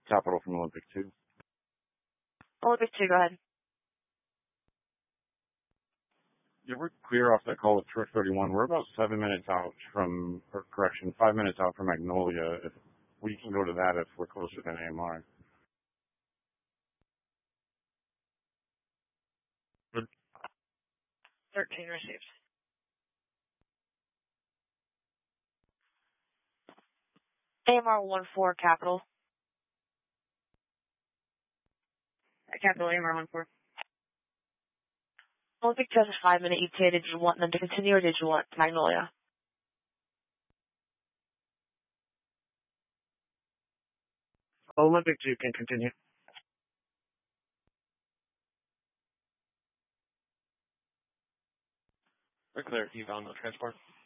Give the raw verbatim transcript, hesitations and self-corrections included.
Capital from Olympic two. Olympic two, go ahead. Yeah, we're clear off that call with Truck thirty-one. We're about seven minutes out from, or correction, five minutes out from Magnolia. If we can go to that if we're closer than A M R. thirteen received. A M R one four Capital. Capital A M R one four. Olympic two has a five minute E T A. Did you want them to continue or did you want Magnolia? Olympic two can continue. We're clear. You found no transport.